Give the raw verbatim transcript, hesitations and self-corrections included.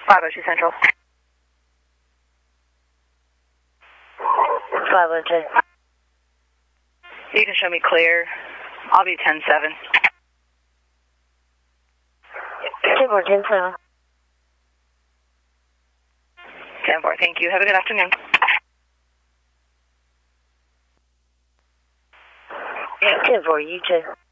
five oh two Central. five oh two. You can show me clear. I'll be ten seven. ten four, ten seven. ten four, thank you. Have a good afternoon. ten four, you too.